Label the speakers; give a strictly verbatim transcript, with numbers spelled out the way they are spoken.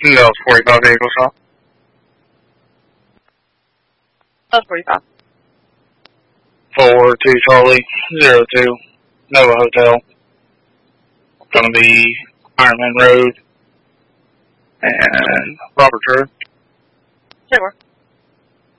Speaker 1: No, forty-five vehicle stop.
Speaker 2: That was forty-five.
Speaker 1: four two Charlie, zero two, Nova Hotel. Gonna be Ironman Road and Roberts Road.
Speaker 2: Sure.